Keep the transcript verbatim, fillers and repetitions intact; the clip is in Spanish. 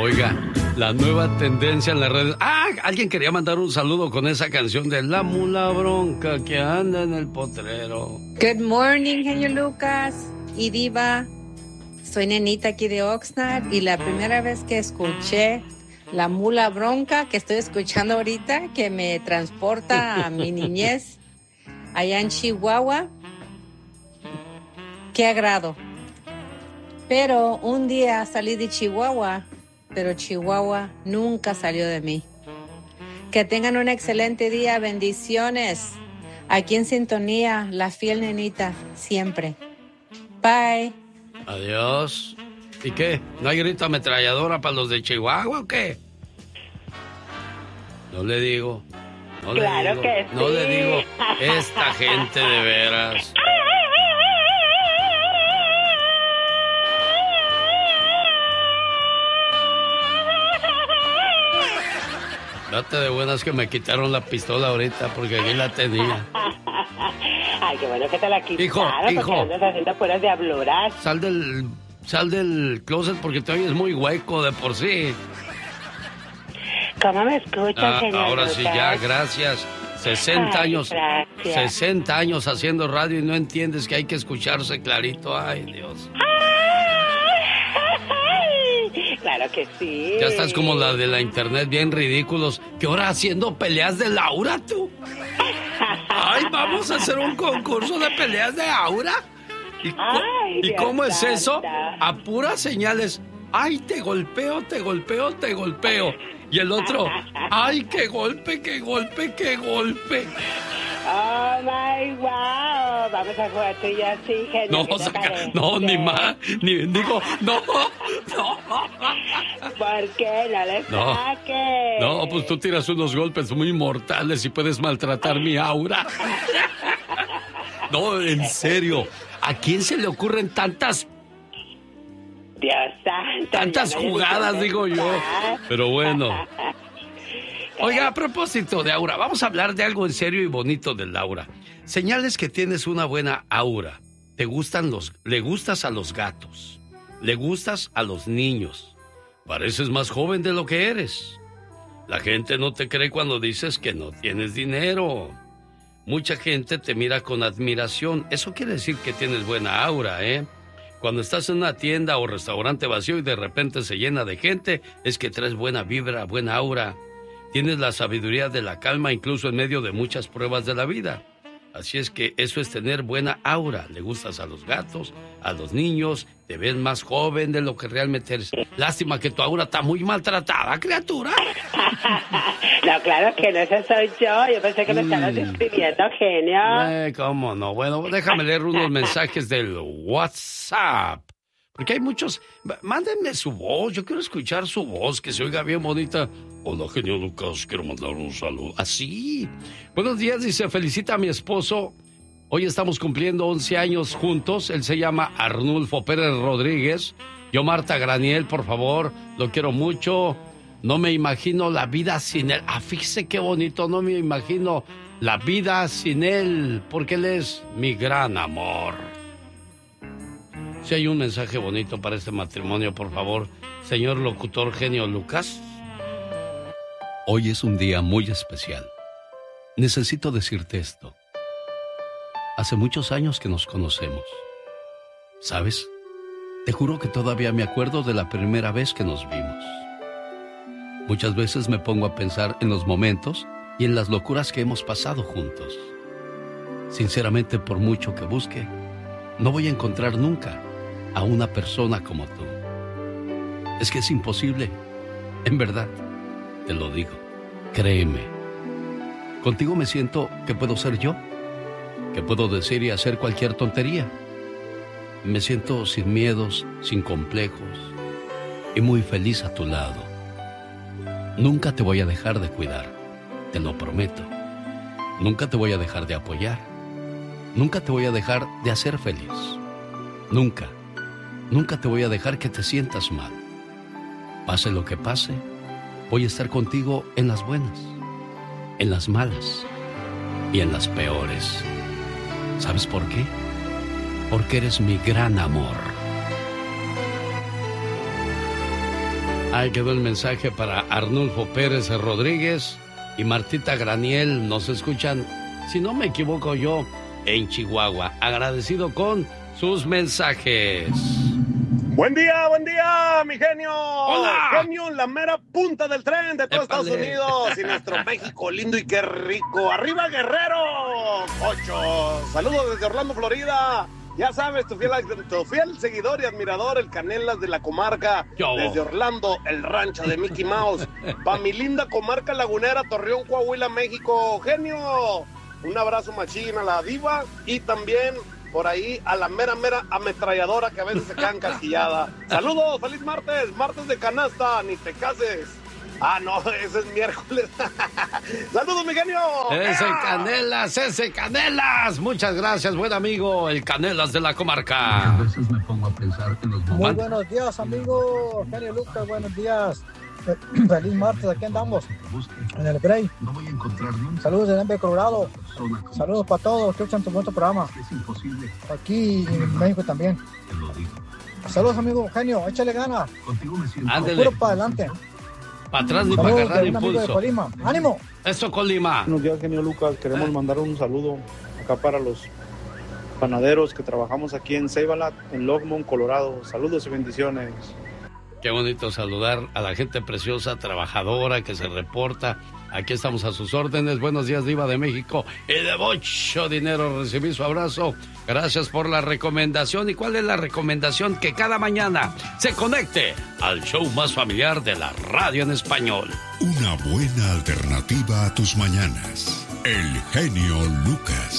Oiga, la nueva tendencia en las redes. Ah, alguien quería mandar un saludo con esa canción de La Mula Bronca que anda en el potrero. Good morning, genio Lucas y Diva. Soy Nenita aquí de Oxnard y la primera vez que escuché La Mula Bronca que estoy escuchando ahorita, que me transporta a mi niñez allá en Chihuahua, qué agrado. Pero un día salí de Chihuahua, pero Chihuahua nunca salió de mí. Que tengan un excelente día, bendiciones. Aquí en sintonía, la fiel Nenita, siempre. Bye. Adiós. ¿Y qué? ¿No hay grito ametralladora para los de Chihuahua o qué? No le digo. No claro le digo. que sí. No le digo. Esta gente de veras. Date de buenas que me quitaron la pistola ahorita porque aquí la tenía. Ay, qué bueno que te la quitaron. Hijo, hijo. Porque andas haciendo puras diabluras. Sal del, sal del closet porque te oyes muy hueco de por sí. ¿Cómo me escuchas, Ah, señor ahora Lucas? sí, ya, gracias. sesenta Ay, años. gracias. sesenta años haciendo radio y no entiendes que hay que escucharse clarito. Ay, Dios. Claro que sí. Ya estás como la de la internet, bien ridículos. ¿Qué hora haciendo peleas de Laura, tú? Ay, vamos a hacer un concurso de peleas de Aura. ¿Y, Ay, ¿y Dios cómo es santa. eso? A puras señales. Ay, te golpeo, te golpeo, te golpeo. Y el otro, ay, qué golpe, qué golpe, qué golpe. Oh my wow. Vamos a jugar tú y yo así, genio. No, ¿Qué te saca, parece? no, ni más, ni digo, no, no. ¿Por qué? No le No. saques. No, pues tú tiras unos golpes muy mortales y puedes maltratar mi aura. No, en serio, ¿a quién se le ocurren tantas, Dios santo. tantas ya no jugadas, sé digo yo? pensar. Pero bueno. Oiga, a propósito de aura, vamos a hablar de algo en serio y bonito del aura. Señales que tienes una buena aura. Te gustan los, le gustas a los gatos, le gustas a los niños. Pareces más joven de lo que eres. La gente no te cree cuando dices que no tienes dinero. Mucha gente te mira con admiración. Eso quiere decir que tienes buena aura, ¿eh? Cuando estás en una tienda o restaurante vacío y de repente se llena de gente, es que traes buena vibra, buena aura. Tienes la sabiduría de la calma incluso en medio de muchas pruebas de la vida. Así es que eso es tener buena aura. Le gustas a los gatos, a los niños, te ves más joven de lo que realmente eres. Lástima que tu aura está muy maltratada, criatura. No, claro que no, ese soy yo. Yo pensé que me estabas Mm. escribiendo, genio. Eh, ¿Cómo no? Bueno, déjame leer unos mensajes del WhatsApp. Porque hay muchos... Mándenme su voz, yo quiero escuchar su voz, que se oiga bien bonita. Hola, genio Lucas, quiero mandar un saludo. Así. Buenos días, dice, felicita a mi esposo. Hoy estamos cumpliendo once años juntos. Él se llama Arnulfo Pérez Rodríguez. Yo, Marta Graniel, por favor, lo quiero mucho. No me imagino la vida sin él. Ah, fíjese qué bonito, no me imagino la vida sin él, porque él es mi gran amor. Si hay un mensaje bonito para este matrimonio, por favor, señor locutor genio Lucas. Hoy es un día muy especial. Necesito decirte esto. Hace muchos años que nos conocemos. ¿Sabes? Te juro que todavía me acuerdo de la primera vez que nos vimos. Muchas veces me pongo a pensar en los momentos y en las locuras que hemos pasado juntos. Sinceramente, por mucho que busque, no voy a encontrar nunca a una persona como tú. Es que es imposible. En verdad, te lo digo. Créeme. Contigo me siento que puedo ser yo, que puedo decir y hacer cualquier tontería. Me siento sin miedos, sin complejos y muy feliz a tu lado. Nunca te voy a dejar de cuidar, te lo prometo. Nunca te voy a dejar de apoyar. Nunca te voy a dejar de hacer feliz. Nunca, nunca te voy a dejar que te sientas mal. Pase lo que pase, voy a estar contigo en las buenas, en las malas y en las peores. ¿Sabes por qué? Porque eres mi gran amor. Ahí quedó el mensaje para Arnulfo Pérez Rodríguez y Martita Graniel. Nos escuchan, si no me equivoco yo, en Chihuahua. Agradecido con sus mensajes. Buen día, buen día, mi genio. Hola. Genio en la mera punta del tren de todo Épale. Estados Unidos y nuestro México lindo y qué rico. ¡Arriba, Guerrero! Ocho. Saludos desde Orlando, Florida. Ya sabes, tu fiel, tu fiel seguidor y admirador, el Canelas de la comarca. Yo. Desde Orlando, el rancho de Mickey Mouse. Pa' mi linda comarca lagunera, Torreón, Coahuila, México. Genio. Un abrazo machín a la diva y también por ahí a la mera, mera ametralladora que a veces se queda encasquillada. Saludos, feliz martes, martes de canasta, ni te cases. Ah, no, ese es miércoles. Saludos, mi genio. Ese Canelas, ese Canelas. Muchas gracias, buen amigo, el Canelas de la comarca. A veces me pongo a pensar en los Muy momentos. buenos días, amigo genio Lucas, buenos días. Feliz martes, aquí andamos en el break. No voy a encontrar nunca Saludos de Denver, Colorado. una persona como Saludos para todos que escuchan tu buen programa. es imposible, Aquí en México también. te lo digo. Saludos, amigo genio, échale ganas. Contigo me siento Ándele. Puro para adelante. Para atrás ni para Saludos agarrar de un amigo de impulso. Colima. ¡Ánimo! Eso, Colima. Buenos días, genio Lucas. Queremos mandar un saludo acá para los panaderos que trabajamos aquí en Seibalat, en Longmont, Colorado. Saludos y bendiciones. Qué bonito saludar a la gente preciosa, trabajadora, que se reporta. Aquí estamos a sus órdenes. Buenos días, Diva de México. Y de mucho dinero recibí su abrazo. Gracias por la recomendación. ¿Y cuál es la recomendación? Que cada mañana se conecte al show más familiar de la radio en español. Una buena alternativa a tus mañanas. El genio Lucas.